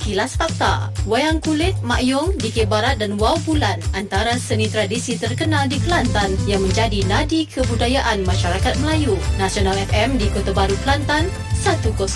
Kilas Fakta. Wayang kulit, Mak Yong, Dikir Barat dan Wau Bulan antara seni tradisi terkenal di Kelantan yang menjadi nadi kebudayaan masyarakat Melayu. Nasional FM di Kota Baru, Kelantan 101.3.